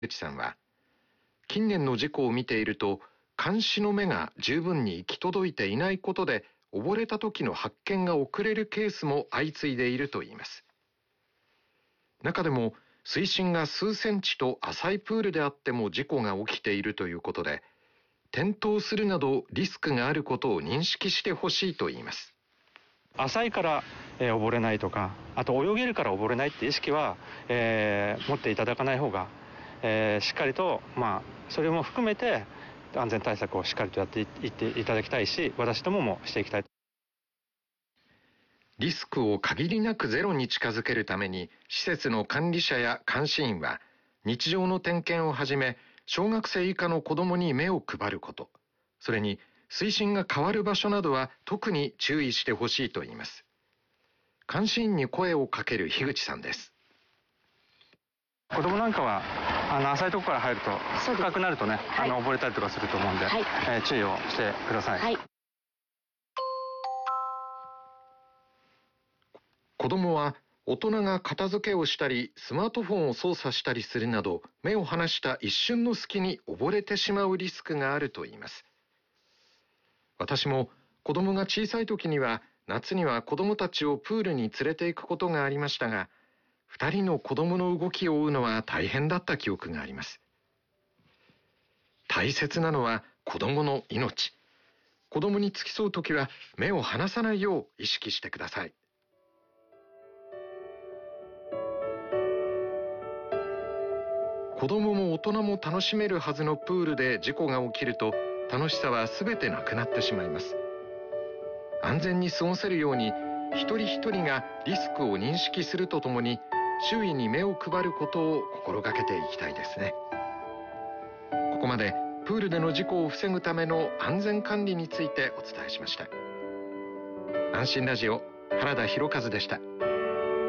口さんは、近年の事故を見ていると、監視の目が十分に行き届いていないことで、溺れた時の発見が遅れるケースも相次いでいるといいます。中でも、水深が数センチと浅いプールであっても事故が起きているということで、転倒するなどリスクがあることを認識してほしいといいます。 浅いから、溺れないとか、あと泳げるから溺れないって意識は、持っていただかない方が、しっかりと、それも含めて安全対策をしっかりとやっていっていただきたいし、私どももしていきたい。 リスクを限りなくゼロに近づけるために、施設の管理者や監視員は日常の点検をはじめ、小学生以下の子どもに目を配ること、それに水深が変わる場所などは特に注意してほしいと言います。監視員に声をかける樋口さんです。 子供なんかは浅いところから入ると深くなるとね、溺れたりとかすると思うんで、注意をしてください。 子供は大人が片付けをしたりスマートフォンを操作したりするなど、目を離した一瞬の隙に溺れてしまうリスクがあるといいます。私も子供が小さい時には、夏には子供たちをプールに連れて行くことがありましたが、2人の子供の動きを追うのは大変だった記憶があります。大切なのは子供の命。子供に付き添うときは目を離さないよう意識してください。子供も大人も楽しめるはずのプールで事故が起きると、楽しさは全てなくなってしまいます。安全に過ごせるように、一人一人がリスクを認識するとともに、周囲に目を配ることを心がけていきたいですね。ここまでプールでの事故を防ぐための安全管理についてお伝えしました。安心ラジオ、原田博和でした。